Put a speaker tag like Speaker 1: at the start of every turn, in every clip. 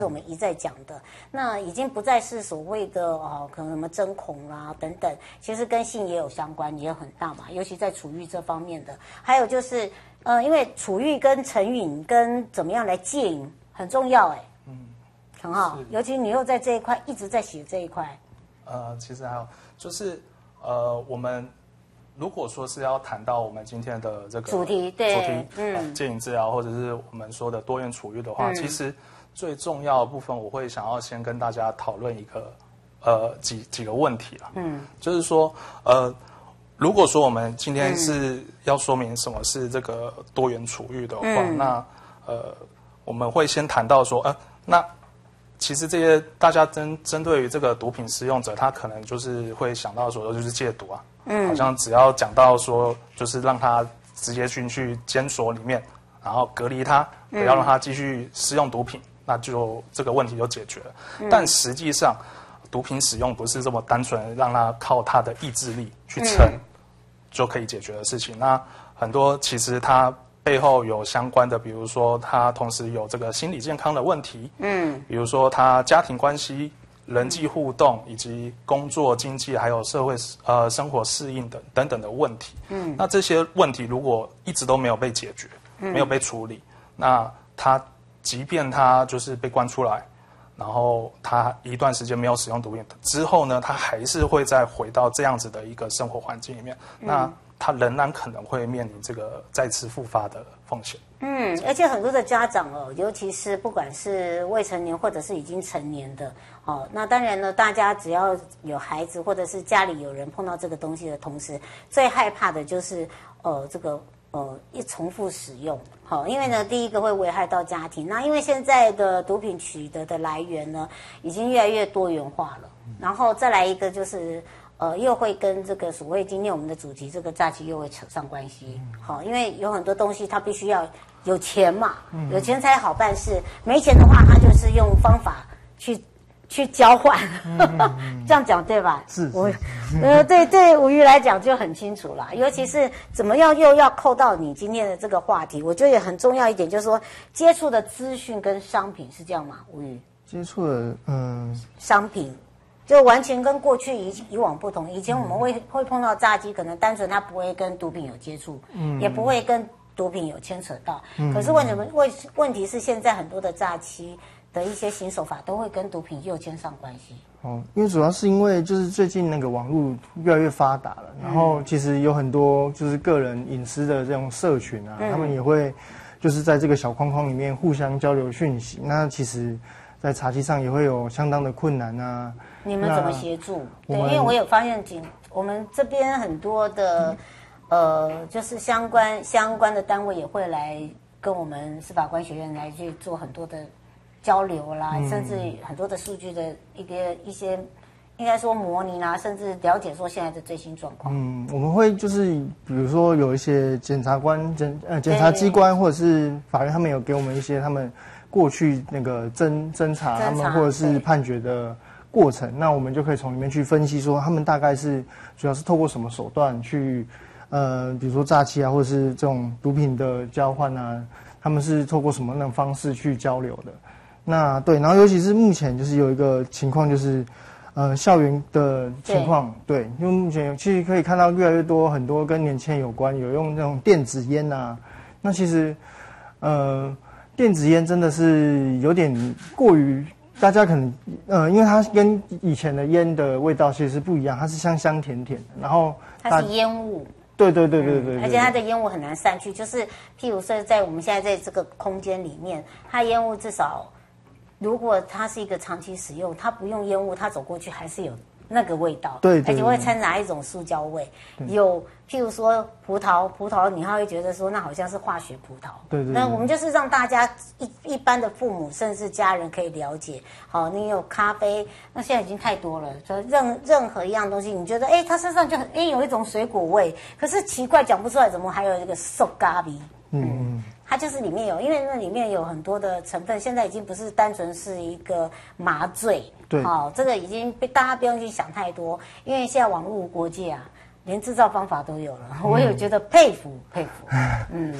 Speaker 1: 我们一再讲的，那已经不再是所谓的可能什么针孔啦等等，其实跟性也有相关，也很大嘛，尤其在处育这方面的。还有就是，因为处育跟成瘾跟怎么样来戒瘾很重要，很好。尤其你又在这一块一直在写这一块。
Speaker 2: 其实还有就是，我们如果说是要谈到我们今天的这个
Speaker 1: 主题，
Speaker 2: 戒瘾治疗或者是我们说的多元处育的话，其实最重要的部分，我会想要先跟大家讨论一个几个问题啦。就是说如果说我们今天是要说明什么是这个多元处育的话，那我们会先谈到说，那其实这些大家针对于这个毒品使用者，他可能就是会想到说就是戒毒啊，好像只要讲到说就是让他直接进去监所里面，然后隔离他，不要让他继续使用毒品。那就这个问题就解决了。但实际上，毒品使用不是这么单纯让他靠他的意志力去撑就可以解决的事情。那很多其实他背后有相关的，比如说他同时有这个心理健康的问题，比如说他家庭关系、人际互动以及工作、经济还有社会生活适应等等的问题。那这些问题如果一直都没有被解决，没有被处理，那即便他就是被关出来，然后他一段时间没有使用毒品之后呢，他还是会再回到这样子的一个生活环境里面，那他仍然可能会面临这个再次复发的风险。
Speaker 1: 而且很多的家长尤其是不管是未成年或者是已经成年的那当然呢，大家只要有孩子或者是家里有人碰到这个东西的同时，最害怕的就是这个一重复使用。因为呢，第一个会危害到家庭。那因为现在的毒品取得的来源呢，已经越来越多元化了。然后再来一个就是，又会跟这个所谓今天我们的主题这个诈欺又会扯上关系。因为有很多东西它必须要有钱嘛，有钱才好办事。没钱的话，它就是用方法去交换，这样讲对吧？
Speaker 3: 是。
Speaker 1: 对吴瑜来讲就很清楚啦。尤其是怎么样又要扣到你今天的这个话题，我觉得也很重要一点，就是说接触的资讯跟商品是这样吗？吴瑜
Speaker 3: 接触的
Speaker 1: 商品就完全跟过去以往不同。以前我们会碰到诈欺，可能单纯他不会跟毒品有接触，也不会跟毒品有牵扯到。可是问题是现在很多的诈欺的一些新手法都会跟毒品又牵上关系。
Speaker 3: 因为主要是因为就是最近那个网络越来越发达了，然后其实有很多就是个人隐私的这种社群啊，他们也会就是在这个小框框里面互相交流讯息。那其实，在查缉上也会有相当的困难啊。
Speaker 1: 你们怎么协助？对，因为我有发现我们这边很多的就是相关的单位也会来跟我们司法官学院来去做很多的交流啦，甚至很多的数据的一些应该说模拟啦，甚至了解说现在的最新状况。
Speaker 3: 我们会就是比如说有一些检察机关或者是法院，他们有给我们一些他们过去那个侦查他们或者是判决的过程，那我们就可以从里面去分析说他们大概是主要是透过什么手段去比如说诈欺啊，或者是这种毒品的交换啊，他们是透过什么样的方式去交流的。那对，然后尤其是目前就是有一个情况，就是校园的情况，对，因为目前其实可以看到越来越多很多跟年轻人有关，有用那种电子烟啊，那其实电子烟真的是有点过于大家可能因为它跟以前的烟的味道其实是不一样，它是香甜甜的，然后
Speaker 1: 它是烟雾。
Speaker 3: 对，
Speaker 1: 而且它的烟雾很难散去，就是譬如说在我们现在在这个空间里面，它烟雾至少如果它是一个长期使用，它不用烟雾，它走过去还是有那个味道，
Speaker 3: 对，
Speaker 1: 而且会掺杂一种塑胶味。有譬如说葡萄，你还会觉得说那好像是化学葡萄。
Speaker 3: 对。
Speaker 1: 那我们就是让大家一般的父母甚至家人可以了解。好，你有咖啡，那现在已经太多了，所以任何一样东西，你觉得它身上就有一种水果味，可是奇怪讲不出来，怎么还有一个塑咖味？它就是里面有，因为那里面有很多的成分，现在已经不是单纯是一个麻醉。
Speaker 3: 对。
Speaker 1: 这个已经被大家不用去想太多，因为现在网络无国界啊，连制造方法都有了，我有觉得佩服。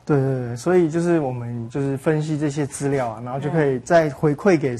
Speaker 3: 对对对，所以就是我们就是分析这些资料啊，然后就可以再回馈给